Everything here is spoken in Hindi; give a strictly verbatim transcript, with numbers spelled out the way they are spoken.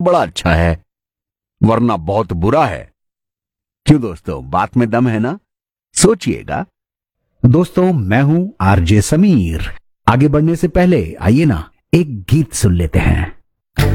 बड़ा अच्छा है, वरना बहुत बुरा है। क्यों दोस्तों, बात में दम है ना? सोचिएगा। दोस्तों, मैं हूं आरजे समीर। आगे बढ़ने से पहले आइए ना एक गीत सुन लेते हैं।